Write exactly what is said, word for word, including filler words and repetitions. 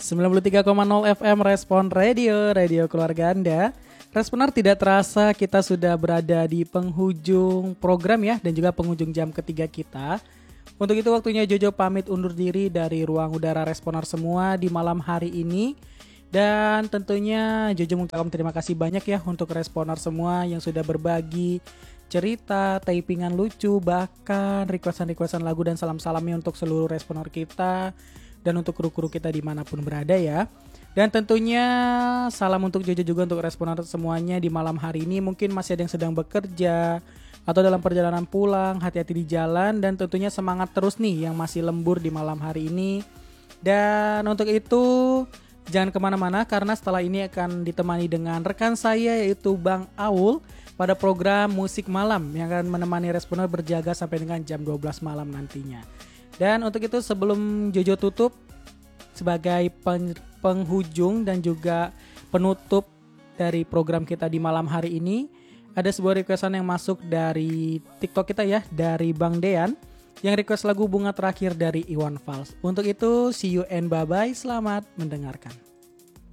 sembilan puluh tiga koma nol F M Respon Radio, radio keluarga Anda. Responer, tidak terasa kita sudah berada di penghujung program ya, dan juga penghujung jam ketiga kita. Untuk itu waktunya Jojo pamit undur diri dari ruang udara Responer semua di malam hari ini. Dan tentunya Jojo mengucapkan terima kasih banyak ya untuk Responer semua yang sudah berbagi cerita, typingan lucu, bahkan requestan-requestan lagu dan salam-salamnya untuk seluruh Responer kita dan untuk kru-kru kita dimanapun berada ya. Dan tentunya salam untuk Jojo juga untuk Responer semuanya di malam hari ini. Mungkin masih ada yang sedang bekerja atau dalam perjalanan pulang, hati-hati di jalan. Dan tentunya semangat terus nih yang masih lembur di malam hari ini. Dan untuk itu jangan kemana-mana, karena setelah ini akan ditemani dengan rekan saya yaitu Bang Aul pada program Musik Malam yang akan menemani Responer berjaga sampai dengan jam dua belas malam nantinya. Dan untuk itu sebelum Jojo tutup sebagai pen- penghujung dan juga penutup dari program kita di malam hari ini, ada sebuah requestan yang masuk dari TikTok kita ya, dari Bang Dean yang request lagu Bunga Terakhir dari Iwan Fals. Untuk itu see you and bye bye, selamat mendengarkan.